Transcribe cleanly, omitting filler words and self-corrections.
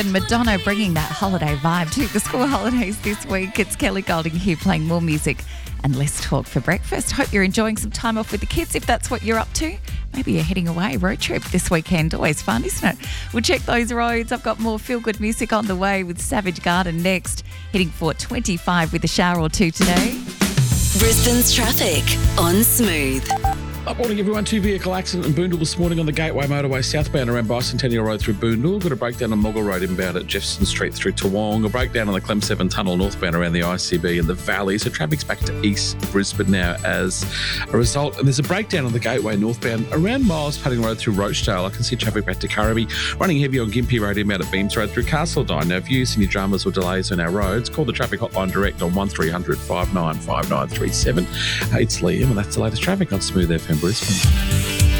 And Madonna bringing that holiday vibe to the school holidays this week. It's Kelly Golding here playing more music and less talk for breakfast. Hope you're enjoying some time off with the kids if that's what you're up to. Maybe you're heading away, road trip this weekend. Always fun, isn't it? We'll check those roads. I've got more feel-good music on the way with Savage Garden next. Hitting for 25 with a shower or two today. Brisbane's traffic on Smooth. Good morning, everyone. Two vehicle accident in Boondall this morning on the Gateway Motorway southbound around Bicentennial Road through Boondall. Got a breakdown on Moggle Road inbound at Jefferson Street through Toowong. A breakdown on the Clem 7 Tunnel northbound around the ICB in the Valley. So traffic's back to East Brisbane now as a result. And there's a breakdown on the Gateway northbound around Miles Padding Road through Rochdale. I can see traffic back to Currabee. Running heavy on Gympie Road inbound at Beams Road through Castledine. Now, if you see any dramas or delays on our roads, call the traffic hotline direct on 1300 595937. It's Liam, and that's the latest traffic on Smooth FM Brisbane.